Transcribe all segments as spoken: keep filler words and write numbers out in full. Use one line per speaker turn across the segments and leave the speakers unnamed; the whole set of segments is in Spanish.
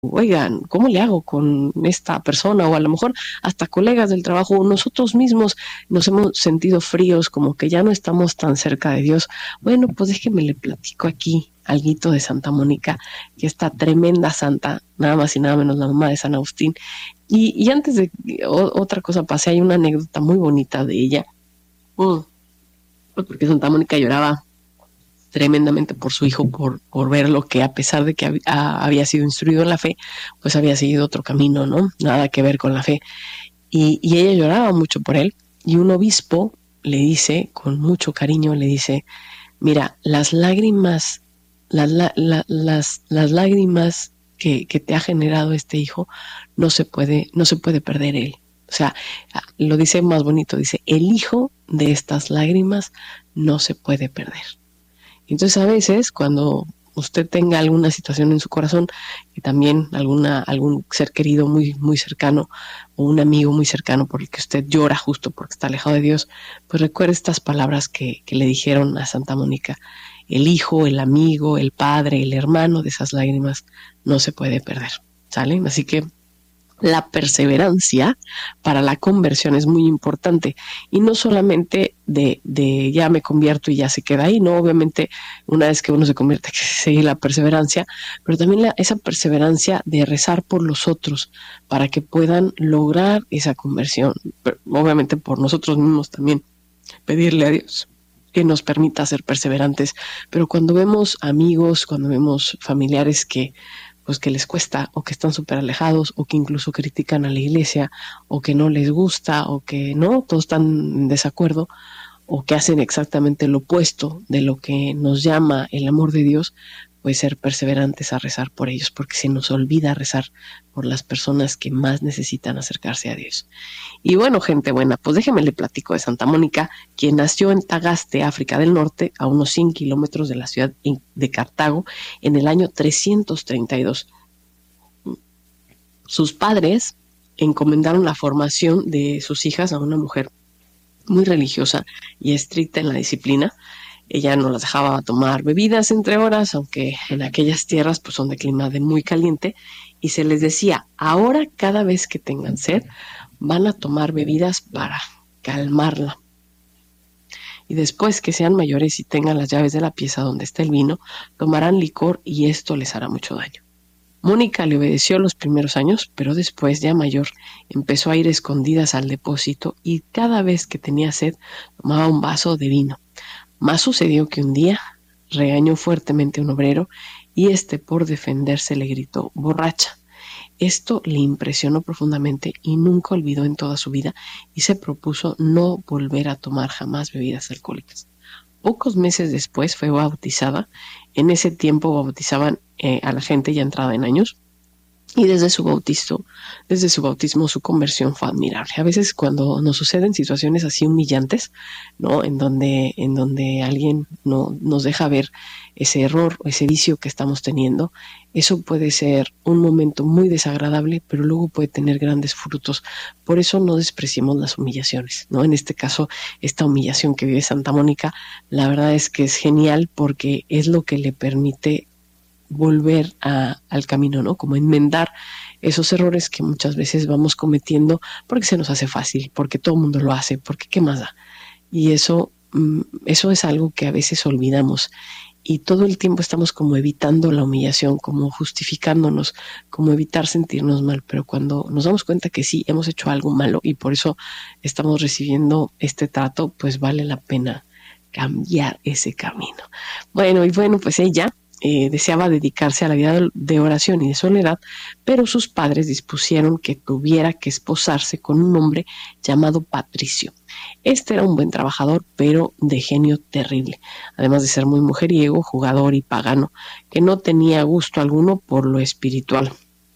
oigan, ¿cómo le hago con esta persona? O a lo mejor hasta colegas del trabajo, nosotros mismos nos hemos sentido fríos, como que ya no estamos tan cerca de Dios. Bueno, pues déjenme le platico aquí alguito de Santa Mónica, que esta tremenda santa, nada más y nada menos la mamá de San Agustín. Y, y antes de o, otra cosa pase, hay una anécdota muy bonita de ella, mm, porque Santa Mónica lloraba tremendamente por su hijo, por, por ver lo que a pesar de que hab, a, había sido instruido en la fe, pues había seguido otro camino, ¿no? Nada que ver con la fe. Y, y ella lloraba mucho por él, y un obispo le dice, con mucho cariño, le dice, mira, las lágrimas, las, la, la, las, las lágrimas que, que te ha generado este hijo, no se puede, no se puede perder él. O sea, lo dice más bonito, dice, el hijo de estas lágrimas no se puede perder. Entonces a veces cuando usted tenga alguna situación en su corazón y también alguna, algún ser querido muy, muy cercano o un amigo muy cercano por el que usted llora justo porque está alejado de Dios, pues recuerde estas palabras que, que le dijeron a Santa Mónica. El hijo, el amigo, el padre, el hermano de esas lágrimas no se puede perder, ¿sale? Así que la perseverancia para la conversión es muy importante, y no solamente de, de ya me convierto y ya se queda ahí, no, obviamente una vez que uno se convierte hay que seguir la perseverancia, pero también la, esa perseverancia de rezar por los otros para que puedan lograr esa conversión, pero obviamente por nosotros mismos también pedirle a Dios que nos permita ser perseverantes. Pero cuando vemos amigos, cuando vemos familiares que pues que les cuesta, o que están súper alejados, o que incluso critican a la iglesia, o que no les gusta, o que no, todos están en desacuerdo, o que hacen exactamente lo opuesto de lo que nos llama el amor de Dios, pues ser perseverantes a rezar por ellos, porque se nos olvida rezar por las personas que más necesitan acercarse a Dios. Y bueno, gente buena, pues déjenme le platico de Santa Mónica, quien nació en Tagaste, África del Norte, a unos cien kilómetros de la ciudad de Cartago, en el año trescientos treinta y dos. Sus padres encomendaron la formación de sus hijas a una mujer muy religiosa y estricta en la disciplina. Ella no las dejaba tomar bebidas entre horas, aunque en aquellas tierras pues son de clima de muy caliente, y se les decía, ahora cada vez que tengan sed, van a tomar bebidas para calmarla. Y después que sean mayores y tengan las llaves de la pieza donde está el vino, tomarán licor y esto les hará mucho daño. Mónica le obedeció los primeros años, pero después, ya mayor, empezó a ir escondidas al depósito y cada vez que tenía sed tomaba un vaso de vino. Más sucedió que un día regañó fuertemente a un obrero y este, por defenderse, le gritó borracha. Esto le impresionó profundamente y nunca olvidó en toda su vida, y se propuso no volver a tomar jamás bebidas alcohólicas. Pocos meses después fue bautizada. En ese tiempo bautizaban eh, a la gente ya entrada en años, y desde su bautizo, desde su bautismo, su conversión fue admirable. A veces cuando nos suceden situaciones así humillantes, ¿no? En donde, en donde alguien no nos deja ver ese error o ese vicio que estamos teniendo, eso puede ser un momento muy desagradable, pero luego puede tener grandes frutos. Por eso no despreciemos las humillaciones, ¿no? En este caso, esta humillación que vive Santa Mónica, la verdad es que es genial porque es lo que le permite volver a, al camino, ¿no? Como enmendar esos errores que muchas veces vamos cometiendo porque se nos hace fácil, porque todo el mundo lo hace, porque qué más da. Y eso, eso es algo que a veces olvidamos, y todo el tiempo estamos como evitando la humillación, como justificándonos, como evitar sentirnos mal, pero cuando nos damos cuenta que sí, hemos hecho algo malo y por eso estamos recibiendo este trato, pues vale la pena cambiar ese camino. Bueno, y bueno, pues ella Eh, deseaba dedicarse a la vida de oración y de soledad, pero sus padres dispusieron que tuviera que esposarse con un hombre llamado Patricio. Este era un buen trabajador, pero de genio terrible, además de ser muy mujeriego, jugador y pagano, que no tenía gusto alguno por lo espiritual.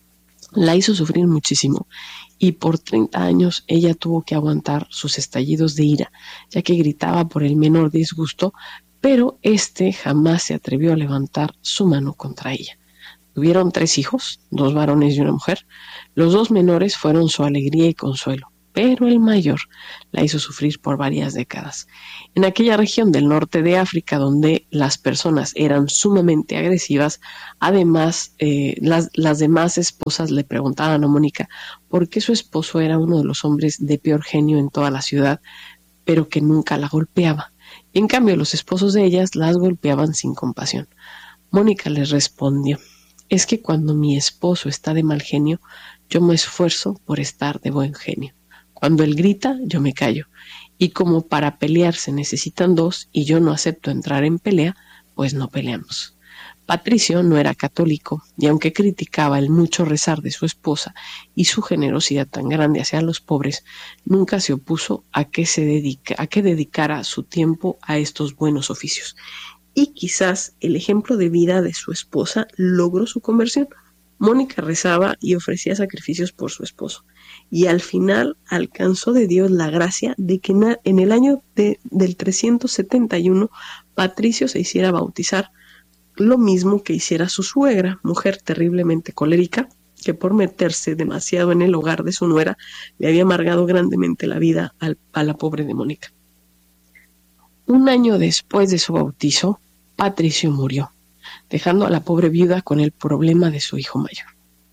La hizo sufrir muchísimo, y por treinta años ella tuvo que aguantar sus estallidos de ira, ya que gritaba por el menor disgusto, pero este jamás se atrevió a levantar su mano contra ella. Tuvieron tres hijos, dos varones y una mujer. Los dos menores fueron su alegría y consuelo. pero el mayor la hizo sufrir por varias décadas. En aquella región del norte de África, donde las personas eran sumamente agresivas, además eh, las, las demás esposas le preguntaban a Mónica por qué su esposo era uno de los hombres de peor genio en toda la ciudad, pero que nunca la golpeaba. Y en cambio los esposos de ellas las golpeaban sin compasión. Mónica les respondió: es que cuando mi esposo está de mal genio, yo me esfuerzo por estar de buen genio. Cuando él grita, yo me callo. Y como para pelear se necesitan dos y yo no acepto entrar en pelea, pues no peleamos. Patricio no era católico y aunque criticaba el mucho rezar de su esposa y su generosidad tan grande hacia los pobres, nunca se opuso a que, se dedica, a que dedicara su tiempo a estos buenos oficios. Y quizás el ejemplo de vida de su esposa logró su conversión. Mónica rezaba y ofrecía sacrificios por su esposo, y al final alcanzó de Dios la gracia de que en el año de, del trescientos setenta y uno Patricio se hiciera bautizar, lo mismo que hiciera su suegra, mujer terriblemente colérica, que por meterse demasiado en el hogar de su nuera le había amargado grandemente la vida al, a la pobre de Mónica. Un año después de su bautizo, Patricio murió, dejando a la pobre viuda con el problema de su hijo mayor.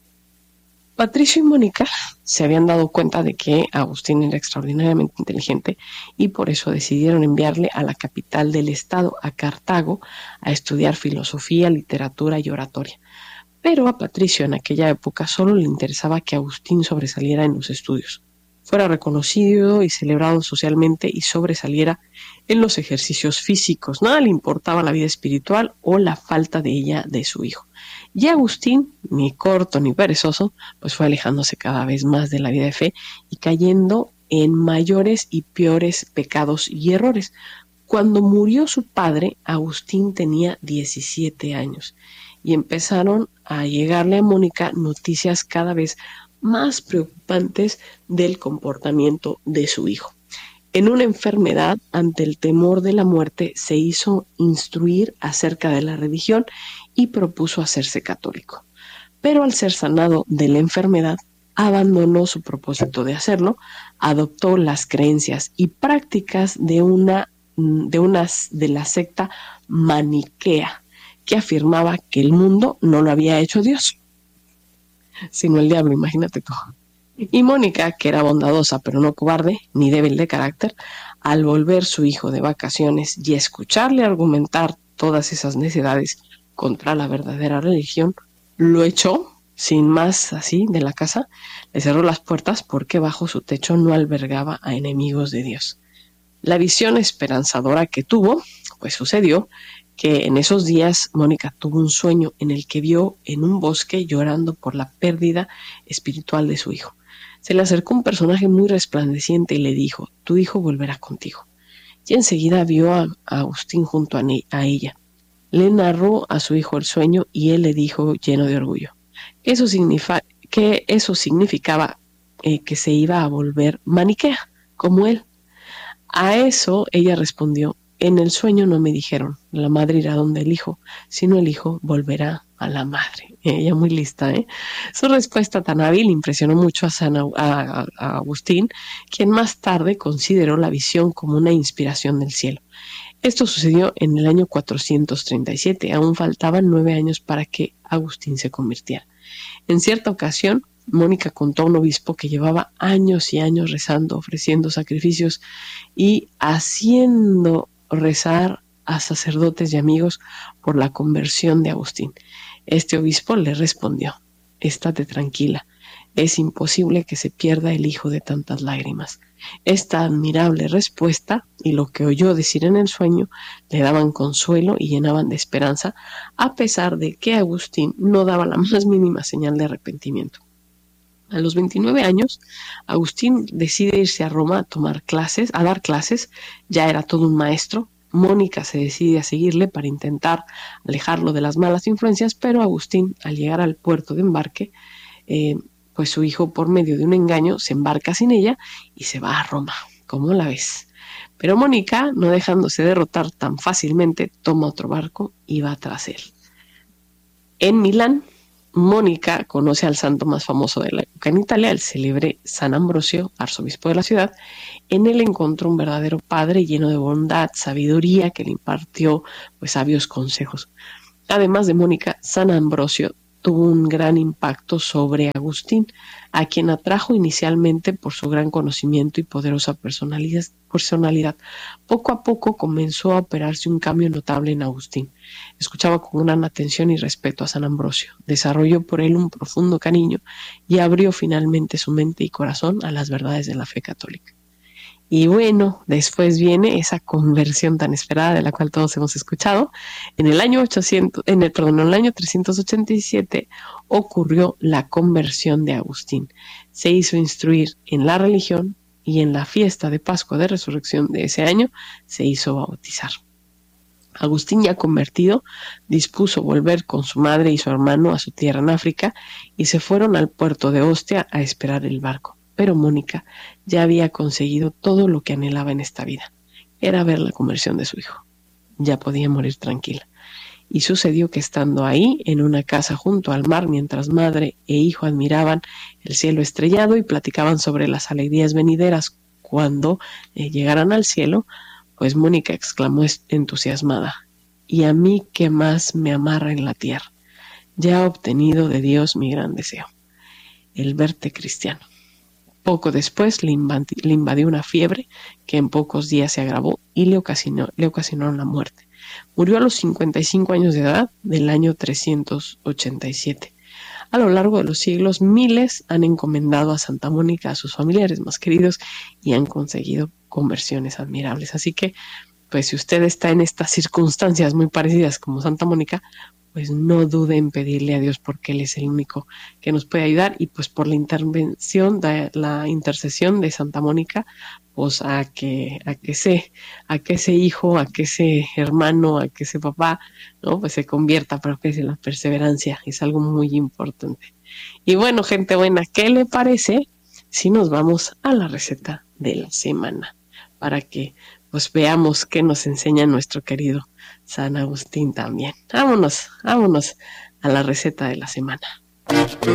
Patricio y Mónica se habían dado cuenta de que Agustín era extraordinariamente inteligente y por eso decidieron enviarle a la capital del estado, a Cartago, a estudiar filosofía, literatura y oratoria. Pero a Patricio en aquella época solo le interesaba que Agustín sobresaliera en los estudios, fuera reconocido y celebrado socialmente y sobresaliera en los ejercicios físicos. Nada le importaba la vida espiritual o la falta de ella de su hijo. Y Agustín, ni corto ni perezoso, pues fue alejándose cada vez más de la vida de fe y cayendo en mayores y peores pecados y errores. Cuando murió su padre, Agustín tenía diecisiete años y empezaron a llegarle a Mónica noticias cada vez más preocupantes del comportamiento de su hijo. En una enfermedad, ante el temor de la muerte, se hizo instruir acerca de la religión y propuso hacerse católico. Pero al ser sanado de la enfermedad, abandonó su propósito de hacerlo, adoptó las creencias y prácticas de una de, unas, de la secta maniquea, que afirmaba que el mundo no lo había hecho Dios, sino el diablo, imagínate tú. Y Mónica, que era bondadosa pero no cobarde ni débil de carácter, al volver su hijo de vacaciones y escucharle argumentar todas esas necedades contra la verdadera religión, lo echó sin más así de la casa, le cerró las puertas porque bajo su techo no albergaba a enemigos de Dios. La visión esperanzadora que tuvo, pues sucedió que en esos días Mónica tuvo un sueño en el que vio en un bosque llorando por la pérdida espiritual de su hijo. Se le acercó un personaje muy resplandeciente y le dijo: tu hijo volverá contigo. Y enseguida vio a, a Agustín junto a, ne- a ella. Le narró a su hijo el sueño y él le dijo lleno de orgullo que eso, significa, que eso significaba eh, que se iba a volver maniquea, como él. A eso ella respondió: en el sueño no me dijeron, la madre irá donde el hijo, sino el hijo volverá a la madre. Ella muy lista, ¿eh? Su respuesta tan hábil impresionó mucho a, San, a, a, a Agustín, quien más tarde consideró la visión como una inspiración del cielo. Esto sucedió en el año cuatrocientos treinta y siete, aún faltaban nueve años para que Agustín se convirtiera. En cierta ocasión, Mónica contó a un obispo que llevaba años y años rezando, ofreciendo sacrificios y haciendo rezar a sacerdotes y amigos por la conversión de Agustín. Este obispo le respondió: estate tranquila, es imposible que se pierda el hijo de tantas lágrimas. Esta admirable respuesta y lo que oyó decir en el sueño le daban consuelo y llenaban de esperanza, a pesar de que Agustín no daba la más mínima señal de arrepentimiento. A los veintinueve años, Agustín decide irse a Roma a tomar clases, a dar clases. Ya era todo un maestro. Mónica se decide a seguirle para intentar alejarlo de las malas influencias, pero Agustín, al llegar al puerto de embarque, eh, pues su hijo, por medio de un engaño, se embarca sin ella y se va a Roma. ¿Cómo la ves? Pero Mónica, no dejándose derrotar tan fácilmente, toma otro barco y va tras él. En Milán, Mónica conoce al santo más famoso de la época en Italia, el célebre San Ambrosio, arzobispo de la ciudad. En él encontró un verdadero padre lleno de bondad, sabiduría, que le impartió pues sabios consejos. Además de Mónica, San Ambrosio tuvo un gran impacto sobre Agustín, a quien atrajo inicialmente por su gran conocimiento y poderosa personalidad. personalidad. Poco a poco comenzó a operarse un cambio notable en Agustín. Escuchaba con gran atención y respeto a San Ambrosio, desarrolló por él un profundo cariño y abrió finalmente su mente y corazón a las verdades de la fe católica. Y bueno, después viene esa conversión tan esperada de la cual todos hemos escuchado. En el año ochocientos, en el, perdón, en el año trescientos ochenta y siete ocurrió la conversión de Agustín. Se hizo instruir en la religión y en la fiesta de Pascua de Resurrección de ese año se hizo bautizar. Agustín, ya convertido, dispuso volver con su madre y su hermano a su tierra en África y se fueron al puerto de Ostia a esperar el barco. Pero Mónica ya había conseguido todo lo que anhelaba en esta vida. Era ver la conversión de su hijo. Ya podía morir tranquila. Y sucedió que estando ahí, en una casa junto al mar, mientras madre e hijo admiraban el cielo estrellado y platicaban sobre las alegrías venideras cuando eh, llegaran al cielo, pues Mónica exclamó entusiasmada: ¿y a mí qué más me amarra en la tierra? Ya he obtenido de Dios mi gran deseo, el verte cristiano. Poco después le invadió una fiebre que en pocos días se agravó y le ocasionó, le ocasionó la muerte. Murió a los cincuenta y cinco años de edad del año trescientos ochenta y siete. A lo largo de los siglos, miles han encomendado a Santa Mónica a sus familiares más queridos y han conseguido conversiones admirables. Así que, pues si usted está en estas circunstancias muy parecidas como Santa Mónica, pues no dude en pedirle a Dios, porque Él es el único que nos puede ayudar, y pues por la intervención, de la intercesión de Santa Mónica, pues a que, a que ese, a que ese hijo, a que ese hermano, a que ese papá, ¿no? Pues se convierta, pero que es la perseverancia, es algo muy importante. Y bueno, gente buena, ¿qué le parece si nos vamos a la receta de la semana? Para que pues veamos qué nos enseña nuestro querido San Agustín también. Vámonos, vámonos a la receta de la semana.